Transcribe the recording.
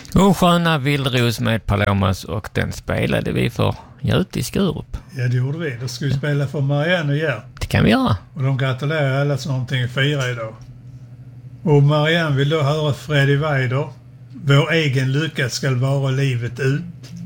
Och Sköna vildros med Palomas, och den spelade vi för Göte i Skurup. Ja, det gjorde vi. Då ska vi spela för Marianne och Gert. Det kan vi göra. Och de gratulerar alla som någonting att fira idag. Och Marianne vill då höra Freddie Weider. Vår egen lycka ska vara livet ut.